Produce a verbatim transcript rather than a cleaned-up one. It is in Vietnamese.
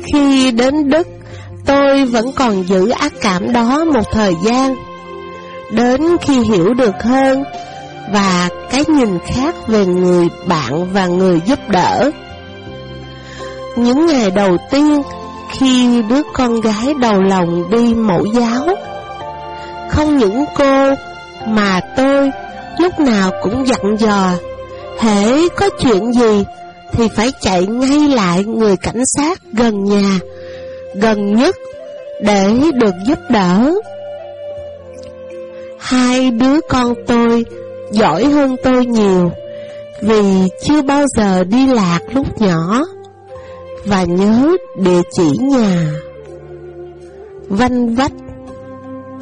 Khi đến Đức, tôi vẫn còn giữ ác cảm đó một thời gian. Đến khi hiểu được hơn và cái nhìn khác về người bạn và người giúp đỡ. Những ngày đầu tiên khi đứa con gái đầu lòng đi mẫu giáo, không những cô mà tôi lúc nào cũng dặn dò, hễ có chuyện gì thì phải chạy ngay lại người cảnh sát gần nhà, gần nhất để được giúp đỡ. Hai đứa con tôi giỏi hơn tôi nhiều vì chưa bao giờ đi lạc lúc nhỏ và nhớ địa chỉ nhà. Vanh vách